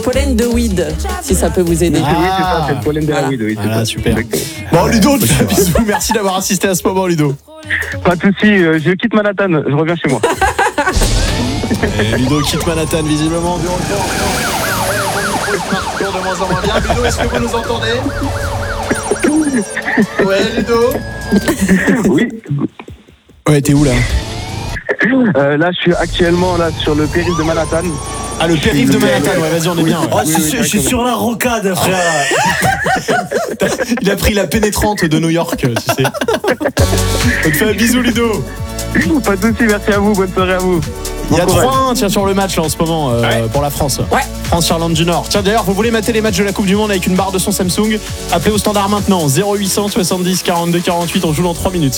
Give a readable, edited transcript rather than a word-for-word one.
pollen de weed, si ça peut vous aider. Oui, c'est ça, c'est le pollen de la weed. Oui, c'est Voilà, ça. super. Exactement. Bon, Ludo, on te fait un bisou. Merci d'avoir assisté à ce moment, Ludo. Pas de soucis, je quitte Manhattan, je reviens chez moi. Et Ludo quitte Manhattan, visiblement, du retour. De moins en moins bien. Ludo, est-ce que vous nous entendez? Ouais, Ludo. Oui. Ouais, t'es où là? Là, je suis actuellement là sur le périph' de Manhattan. Ah, le périph' de Manhattan, ouais, vas-y, on est bien. Ouais. Oh, Oui, je suis sur la rocade, frère. Il a pris la pénétrante de New York, tu sais. On te fait un bisou, Ludo. Pas de soucis, merci à vous, bonne soirée à vous. Il y a Bon courage. 3-1 tiens, sur le match là, en ce moment pour la France. Ouais. France-Irlande du Nord. Tiens, d'ailleurs, vous voulez mater les matchs de la Coupe du Monde avec une barre de son Samsung? Appelez au standard maintenant, 0800 70 42 48. On joue dans 3 minutes.